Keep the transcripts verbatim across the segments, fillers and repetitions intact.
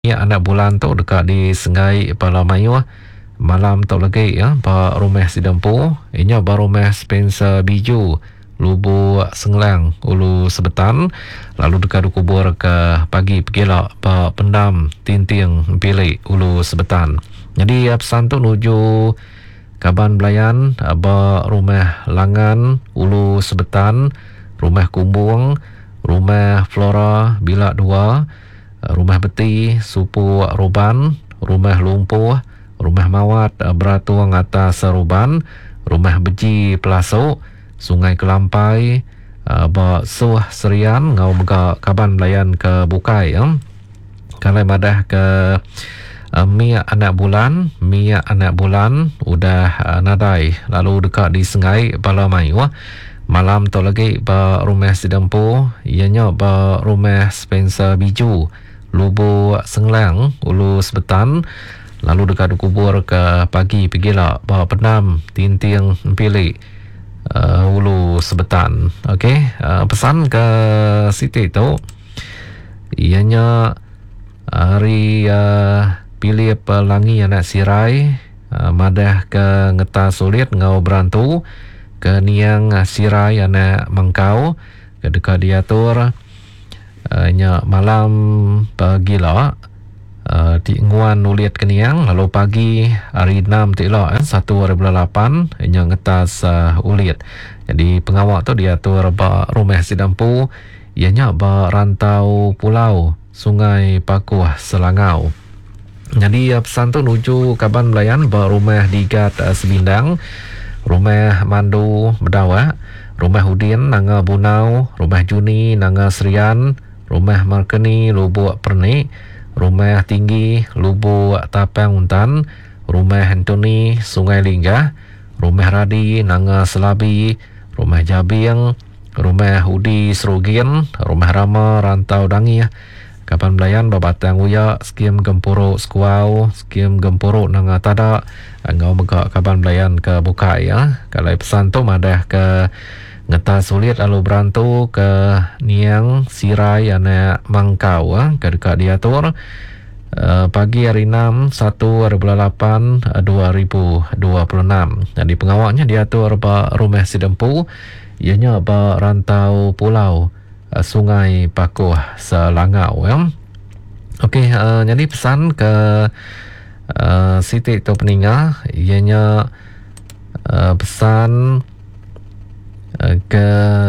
Ya, anak bulan tu dekat di Sungai Palamayu malam tu lagi ya, ba rumah sidampu, inya ba rumah Spencer Biju, Lubu Senglang, Ulu Sebetan, lalu dekat kubur ke pagi pergilah ba pendam tinting pilih Ulu Sebetan. Jadi ya, pesan tu nuju Kaban Belayan, ba rumah Langan, Ulu Sebetan, rumah Kumbung, rumah Flora Bila dua, rumah Beti, Supu Roban, rumah Lumpuh, rumah Mawat Beratuang atas Roban, rumah Beji Pelasuk, Sungai Kelampai, ba Suh Serian, ngau mega Kaban Belayan ke Bukai ya. Kalau madah ke uh, Mia anak bulan, Mia anak bulan udah uh, nadai, lalu dekat di Sungai Palamayu. Malam tu lagi ba rumah sidampu, ianya ba rumah Spencer Biju, Lubu Senglang, Ulu Sebetan, lalu dekat kubur ke pagi pergilah ba penam tinting pilih uh, Ulu Sebetan. Okey, uh, pesan ke Siti tu ianya hari uh, pilih pelangi anak sirai, uh, madah ke ngeta sulit ngau berantu ke niang uh, sirai anak mengkau ke dekat diatur uh, nya malam pagila uh, di nguan uliat ke niang, lalu pagi hari enam tilo eh, satu hari bulan lapan nya ngetas uh, uliat. Jadi pengawak tu diatur ba rumah sidampu ianya ba rantau pulau Sungai Pakuh Selangau. Jadi uh, pesan tu nuju Kaban Belayan ba rumah Digat uh, Sebindang, rumah Mandu Bedawa, rumah Udin Nanga Bunau, rumah Juni Nanga Serian, rumah Markeni Lubuk Pernik, rumah Tinggi Lubuk Tapang Untan, rumah Anthony Sungai Linggah, rumah Radi Nanga Selabi, rumah Jabing, rumah Udi Serugin, rumah Rama Rantau Dangi. Kapan Belayan babatang uya skim Gempuruk Skuau, skim Gempuruk Nanga Tada, ngau mega Kapan Belayan ke Bukai ya. Kalau pesan tu madah ke ngeta sulit lalu berantu ke niang sirai anak mangkau ya, ke dekat diatur uh, pagi hari enam satu hari bulan lapan dua ribu dua puluh enam. Jadi pengawaknya diatur ba rumah sidampu, ianya ba rantau pulau uh, Sungai Pakuh Selangau ya. Okey, uh, jadi pesan ke uh, Siti tu peninggal, ianya uh, pesan uh, ke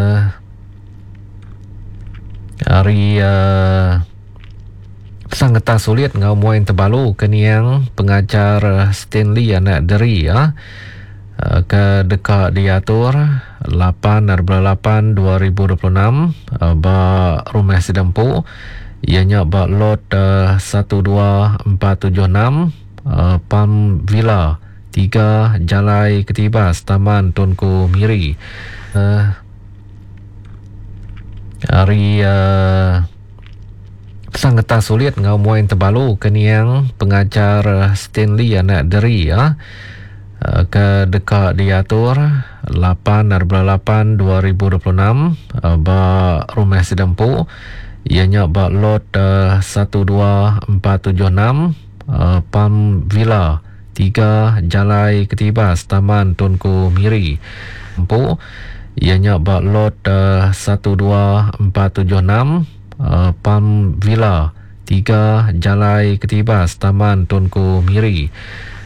hari uh, pesan ngeta sulit ngau muain terbalu ke niang pengajar Stanley anak deri ya. Uh, ke dekat diatur lapan hari bulan lapan dua ribu dua puluh enam uh, ba rumah sidampu ianya ba lot uh, satu dua empat tujuh enam uh, Palm Villa tiga Jalai Ketibas Taman Tunku Miri. uh, hari uh, pesan ngeta sulit ngau muain terbalu ke niang pengajar Stanley anak deri ya. Uh, ke dekat diatur lapan hari bulan lapan dua ribu dua puluh enam uh, ba rumah sidampu ianya ba lot uh, satu dua empat tujuh enam uh, Palm Villa tiga Jalai Ketibas Taman Tunku Miri. Empu ianya ba lot uh, satu dua empat tujuh enam uh, Palm Villa tiga Jalai Ketibas Taman Tunku Miri.